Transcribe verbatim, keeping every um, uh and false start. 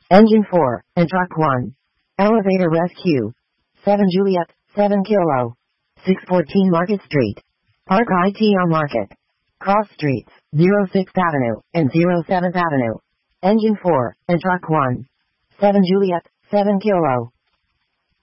Engine four, and truck one. Elevator rescue. seven Juliet, seven Kilo. six fourteen Market Street. Park I T on Market. Cross Streets, oh sixth Avenue, and oh seventh Avenue. Engine four, and truck one. seven Juliet, seven Kilo.